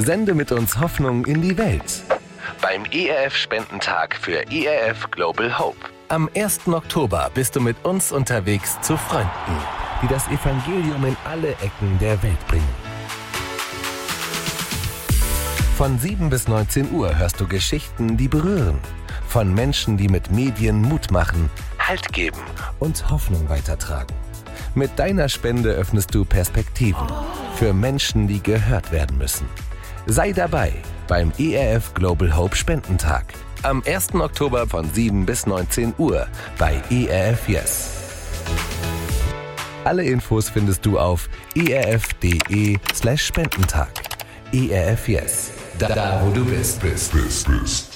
Sende mit uns Hoffnung in die Welt. Beim ERF-Spendentag für ERF Global Hope. Am 1. Oktober bist du mit uns unterwegs zu Freunden, die das Evangelium in alle Ecken der Welt bringen. Von 7 bis 19 Uhr hörst du Geschichten, die berühren. Von Menschen, die mit Medien Mut machen, Halt geben und Hoffnung weitertragen. Mit deiner Spende öffnest du Perspektiven für Menschen, die gehört werden müssen. Sei dabei beim ERF Global Hope Spendentag. Am 1. Oktober von 7 bis 19 Uhr bei ERF Yes. Alle Infos findest du auf erf.de/Spendentag. ERF Yes. Da wo du bist.